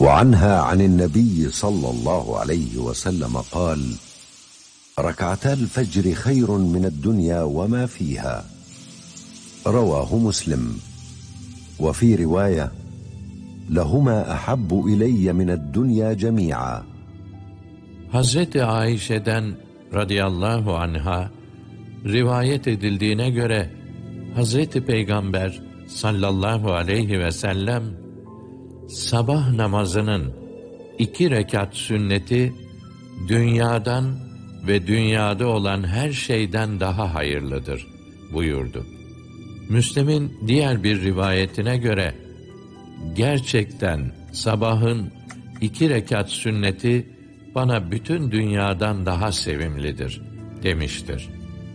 وعنها عن النبي صلى الله عليه وسلم قال: ركعتا الفجر خير من الدنيا وما فيها. رواه مسلم. وفي رواية: لهما أحب إلي من الدنيا جميعا. Hazreti Ayşe'den radıyallahu anha rivayet edildiğine göre Hazreti Peygamber sallallahu aleyhi ve sellem sabah namazının 2 rekat sünneti dünyadan ve dünyada olan her şeyden daha hayırlıdır buyurdu. Müslim'in diğer bir rivayetine göre gerçekten sabahın 2 rekat sünneti bana bütün dünyadan daha sevimlidir demiştir.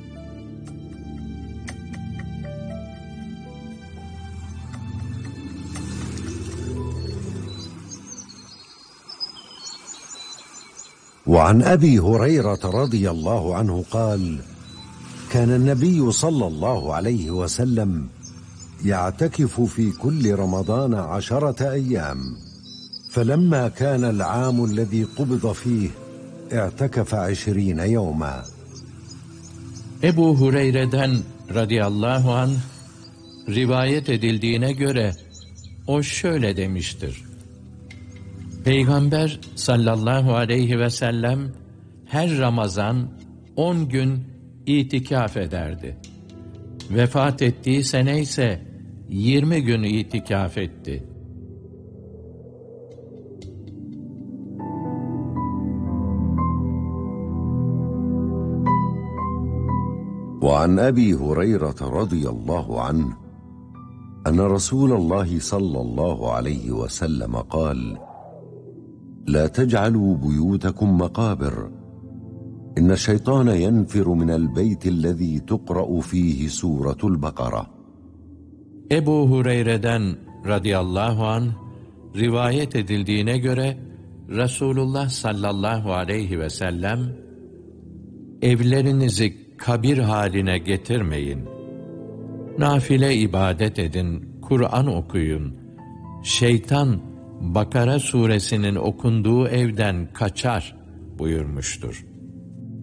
وعن أبي هريرة رضي الله عنه قال: كان النبي صلى الله عليه وسلم يعتكف في كل رمضان 10 أيام، فلما كان العام الذي قبض فيه اعتكف 20 يوما. Ebu Hureyre'den radıyallahu anh rivayet edildiğine göre o şöyle demiştir: Peygamber sallallahu aleyhi ve sellem her Ramazan 10 gün itikaf ederdi. Vefat ettiği sene ise 20 gün itikaf etti. وعن أبي هريرة رضي الله عنه أن رسول الله صلى الله عليه وسلم قال: لا تجعلوا بيوتكم مقابر، إن الشيطان ينفر من البيت الذي تقرأ فيه سورة البقرة. Ebu Hureyre'den radıyallahu anh rivayet edildiğine göre Resulullah sallallahu aleyhi ve sellem evlerinizi kabir haline getirmeyin. Nafile ibadet edin, Kur'an okuyun. Şeytan Bakara suresinin okunduğu evden kaçar buyurmuştur.